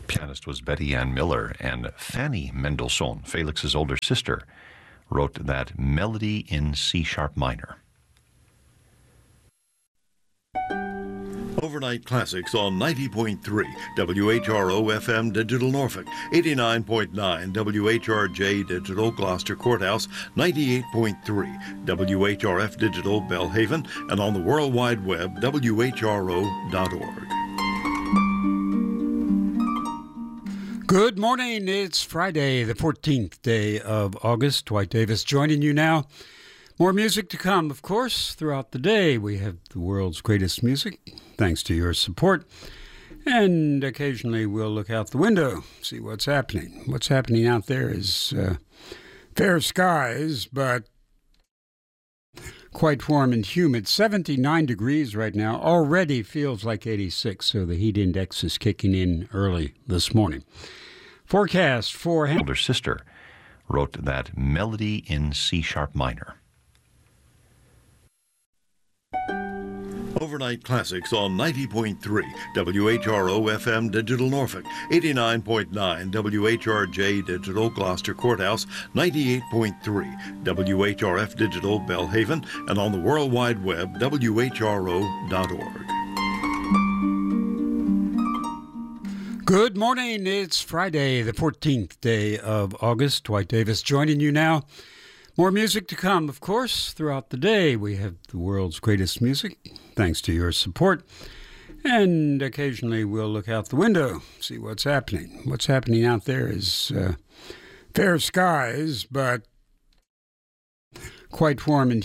Pianist was Betty Ann Miller, and Fanny Mendelssohn, Felix's older sister, wrote that melody in C-sharp minor. Overnight Classics on 90.3 WHRO FM Digital Norfolk, 89.9 WHRJ Digital Gloucester Courthouse, 98.3 WHRF Digital Belhaven, and on the World Wide Web, WHRO.org. Good morning. It's Friday, the 14th day of August. Dwight Davis joining you now. More music to come, of course, throughout the day. We have the world's greatest music, thanks to your support. And occasionally we'll look out the window, see what's happening. What's happening out there is fair skies, but quite warm and humid. 79 degrees right now. Already feels like 86, so the heat index is kicking in early this morning. Forecast for... Older sister wrote that melody in C-sharp minor. Overnight Classics on 90.3 WHRO FM Digital Norfolk, 89.9 WHRJ Digital Gloucester Courthouse, 98.3 WHRF Digital Belhaven, and on the World Wide Web, WHRO.org. Good morning. It's Friday, the 14th day of August. Dwight Davis joining you now. More music to come, of course, throughout the day. We have the world's greatest music, thanks to your support. And occasionally we'll look out the window, see what's happening. What's happening out there is fair skies, but quite warm and